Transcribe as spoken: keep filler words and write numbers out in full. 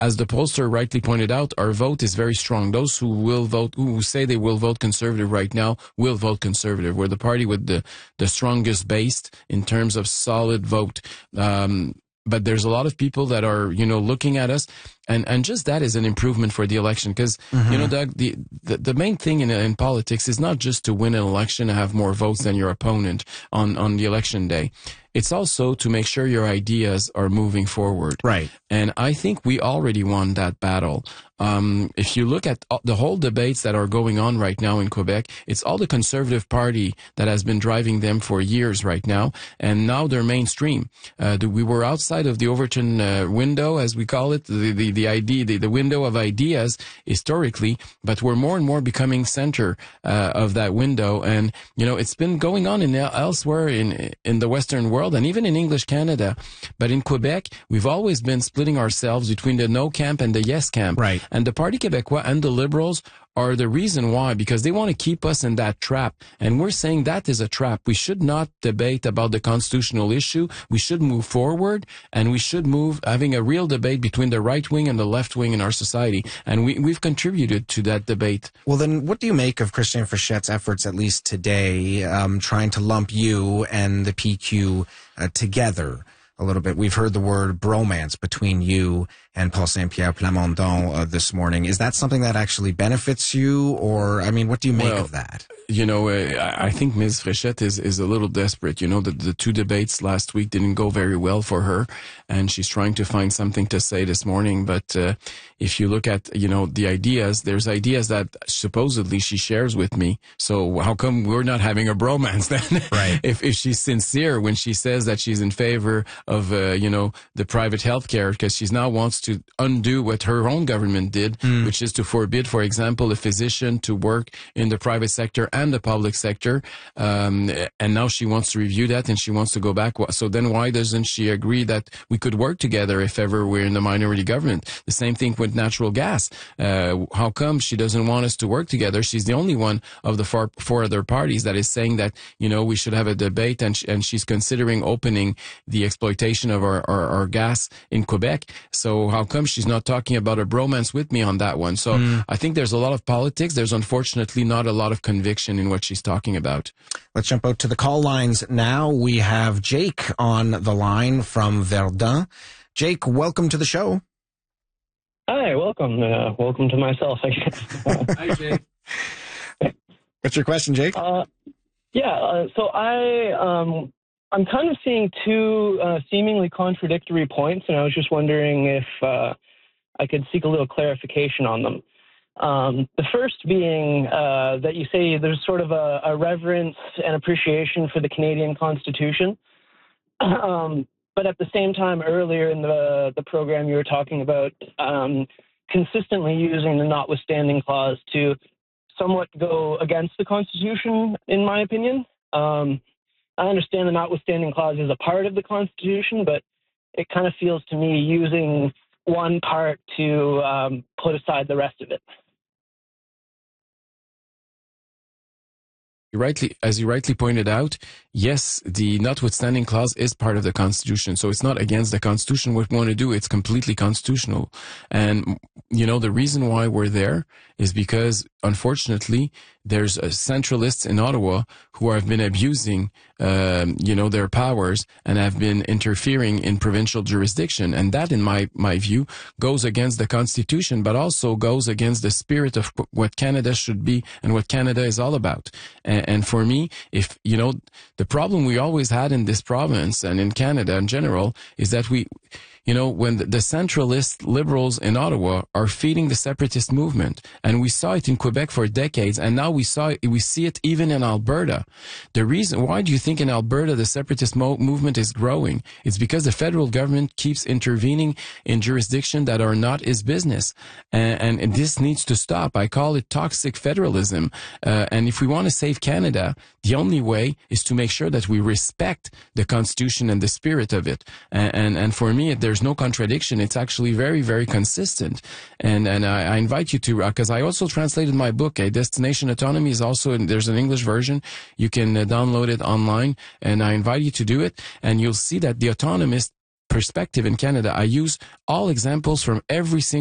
as the pollster rightly pointed out, our vote is very strong. Those who will vote, who say they will vote conservative right now, will vote conservative. We're the party with the, the strongest base in terms of solid vote. Um, but there's a lot of people that are, you know, looking at us, and, and just that is an improvement for the election. Because, mm-hmm. you know, Doug, the, the, the main thing in, in politics is not just to win an election and have more votes than your opponent on, on the election day. It's also to make sure your ideas are moving forward. Right. And I think we already won that battle. Um, if you look at the whole debates that are going on right now in Quebec, it's all the Conservative Party that has been driving them for years right now, and now they're mainstream. Uh, the, we were outside of the Overton uh, window, as we call it, the the, the idea, the, the window of ideas historically, but we're more and more becoming center uh, of that window. And you know, it's been going on in elsewhere in in the Western world. And even in English Canada. But in Quebec, we've always been splitting ourselves between the no camp and the yes camp. Right. And the Parti Québécois and the Liberals are the reason why, because they want to keep us in that trap. And we're saying that is a trap. We should not debate about the constitutional issue. We should move forward, and we should move having a real debate between the right wing and the left wing in our society. And we, we've contributed to that debate. Well, then what do you make of Christian Frichette's efforts, at least today, um, trying to lump you and the P Q uh, together a little bit? We've heard the word bromance between you and Paul Saint-Pierre Plamondon uh, this morning. Is that something that actually benefits you? Or, I mean, what do you make well, of that? You know, uh, I think Miz Frichette is, is a little desperate. You know, the, the two debates last week didn't go very well for her, and she's trying to find something to say this morning. But uh, if you look at, you know, the ideas, there's ideas that supposedly she shares with me. So how come we're not having a bromance then? Right. if, if she's sincere when she says that she's in favor of, uh, you know, the private health care, because she now wants to undo what her own government did, mm. which is to forbid, for example, a physician to work in the private sector and the public sector. Um, and now she wants to review that, and she wants to go back. So then why doesn't she agree that we could work together if ever we're in the minority government? The same thing with natural gas. Uh, how come she doesn't want us to work together? She's the only one of the four, four other parties that is saying that, you know, we should have a debate, and, sh- and she's considering opening the exploitation of our, our, our gas in Quebec. So how come she's not talking about a bromance with me on that one? So mm. I think there's a lot of politics. There's unfortunately not a lot of conviction in what she's talking about. Let's jump out to the call lines now. We have Jake on the line from Verdun. Jake, welcome to the show. Hi, welcome. Uh, welcome to myself, I guess. Hi, Jake. What's your question, Jake? Uh, yeah, uh, so I, um, I'm kind of seeing two uh, seemingly contradictory points, and I was just wondering if uh, I could seek a little clarification on them. Um, the first being uh, that you say there's sort of a, a reverence and appreciation for the Canadian Constitution. Um, but at the same time, earlier in the, the program, you were talking about um, consistently using the notwithstanding clause to somewhat go against the Constitution, in my opinion. Um, I understand the notwithstanding clause is a part of the Constitution, but it kind of feels to me using one part to um, put aside the rest of it. You rightly, as you rightly pointed out, yes, the notwithstanding clause is part of the Constitution. So it's not against the Constitution what we want to do. It's completely constitutional. And, you know, the reason why we're there is because, unfortunately, there's uh, centralists in Ottawa who have been abusing, um, you know, their powers and have been interfering in provincial jurisdiction. And that, in my, my view, goes against the Constitution, but also goes against the spirit of what Canada should be and what Canada is all about. And, and for me, if, you know, the problem we always had in this province and in Canada in general is that we, you know, when the, the centralist liberals in Ottawa are feeding the separatist movement, and we saw it in Quebec for decades, and now we saw it, we see it even in Alberta. The reason, why do you think in Alberta the separatist mo- movement is growing? It's because the federal government keeps intervening in jurisdictions that are not its business, and, and this needs to stop. I call it toxic federalism. Uh, and if we want to save Canada, the only way is to make sure that we respect the Constitution and the spirit of it. And and, and for me, there There's no contradiction. It's actually very, very consistent. And and I, I invite you to, because I also translated my book, A Destination Autonomy is also, in, there's an English version. You can uh, download it online, and I invite you to do it. And you'll see that the autonomist perspective in Canada, I use all examples from every single